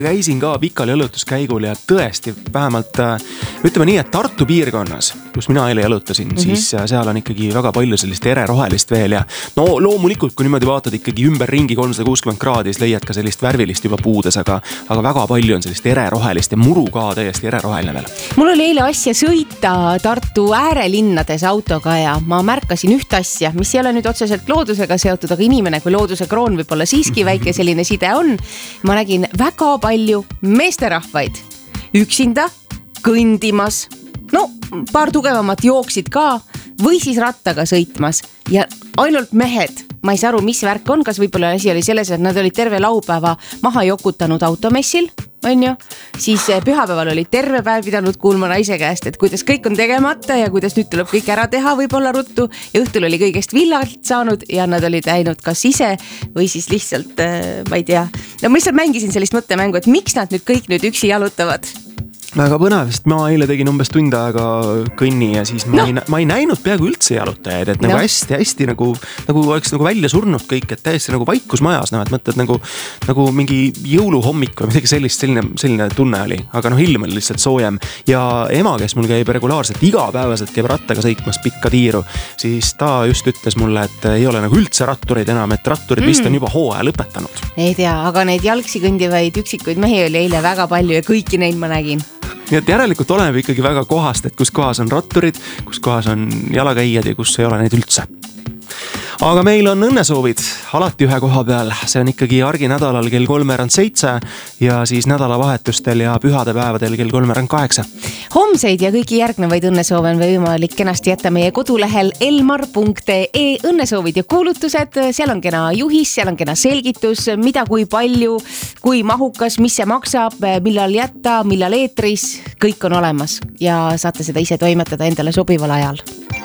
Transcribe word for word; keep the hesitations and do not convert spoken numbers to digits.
Käisin ka pikal jalutuskäigul ja tõesti vähemalt ütleme nii, et Tartu piirkonnas, kus mina eile jalutasin, mm -hmm. siis seal on ikkagi väga palju sellist ererohelist veel ja no loomulikult, kui niimoodi vaatad ikkagi ümber ringi kolmsada kuuskümmend kraadi, siis leiad ka sellist värvilist juba puudes, aga, aga väga palju on sellist ererohelist ja muru ka täiesti ereroheline veel. Mul oli eile asja sõita Tartu äärelinnades autoga ja ma märkasin üht asja, mis ei ole nüüd otseselt loodusega seotud, aga inimene kui looduse kroon võib olla siiski väike selline side on. Ma nägin väga palju meesterahvaid üksinda kõndimas, no paar tugevamat jooksid ka või siis rattaga sõitmas ja ainult mehed. Ma ei saa aru, mis värk on, kas võib-olla asi oli selles, et nad olid terve laupäeva maha jokutanud automessil, on ju, siis pühapäeval oli terve päev pidanud kuulma naise käest, et kuidas kõik on tegemata ja kuidas nüüd tuleb kõik ära teha võib-olla ruttu ja õhtul oli kõigest villalt saanud ja nad olid läinud kas ise või siis lihtsalt, ma ei tea, no ma lihtsalt mängisin sellist mõttemängu, et miks nad nüüd kõik nüüd üksi jalutavad. Väga põnev, sest ma eile tegin umbes tund aega kõnni ja siis ma, no. ei, ma ei näinud peaaegu üldse jalutajaid, et nagu no. hästi, hästi nagu, nagu oleks nagu välja surnud kõik, et täiesti nagu vaikus majas, no, et mõtled nagu, nagu mingi jõuluhommik või midagi sellist, selline, selline tunne oli, aga noh, ilm oli lihtsalt soojem ja ema, kes mul käib regulaarselt igapäevaselt käib rattaga sõitmas pikka tiiru, siis ta just ütles mulle, et ei ole nagu üldse ratturid enam, et ratturid mm. vist on juba hooaja lõpetanud. Ei tea, aga neid jalgsi kõndivaid üksikuid mehi oli eile väga palju ja kõiki neid ma nägin. Nii et järelikult oleme ikkagi väga kohast, et kus kohas on ratturid, kus kohas on jalakäijad ja kus ei ole neid üldse. Aga meil on õnnesoovid alati ühe koha peal, see on ikkagi arginädalal kell kolmveerand seitse ja siis nädalavahetustel ja pühadepäevadel kell kolmveerand kaheksa. Homseid ja kõiki järgnevaid õnnesoove on võimalik kenasti jätta meie kodulehel elmar punkt ee õnnesoovid ja kuulutused, seal on kena juhis, seal on kena selgitus, mida kui palju, kui mahukas, mis see maksab, millal jätta, millal eetris, kõik on olemas ja saate seda ise toimetada endale sobival ajal.